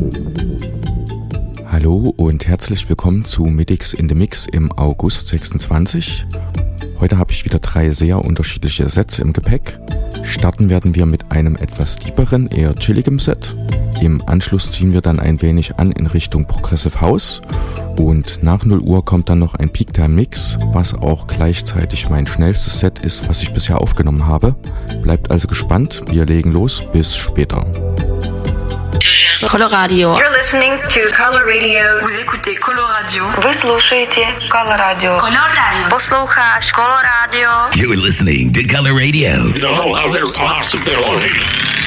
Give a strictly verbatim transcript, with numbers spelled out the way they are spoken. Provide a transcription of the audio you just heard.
Hallo und herzlich willkommen zu Midix in the Mix im August sechsundzwanzig. Heute habe ich wieder drei sehr unterschiedliche Sets im Gepäck. Starten werden wir mit einem etwas deeperen, eher chilligem Set. Im Anschluss ziehen wir dann ein wenig an in Richtung Progressive House. Und nach null Uhr kommt dann noch ein Peak Time Mix, was auch gleichzeitig mein schnellstes Set ist, was ich bisher aufgenommen habe. Bleibt also gespannt, wir legen los, bis später. Coloradio. You're listening to Color Radio. Vous écoutez Coloradio. Вы слушаете Color Radio. Color Radio. Послухаешь Color Radio. You're listening to Color Radio. No other possibility.